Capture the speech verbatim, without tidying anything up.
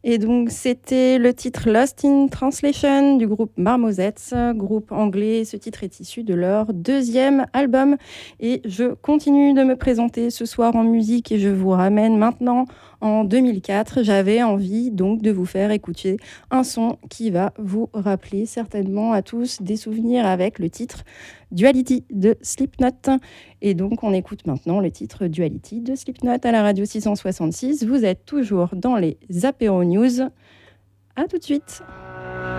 Et donc, c'était le titre Lost in Translation du groupe Marmosets, groupe anglais. Ce titre est issu de leur deuxième album. Et je continue de me présenter ce soir en musique et je vous ramène maintenant en deux mille quatre. J'avais envie donc de vous faire écouter un son qui va vous rappeler certainement à tous des souvenirs avec le titre Duality de Slipknot. Et donc, on écoute maintenant le titre Duality de Slipknot à la radio six cent soixante-six. Vous êtes toujours dans les Apéro News. À tout de suite.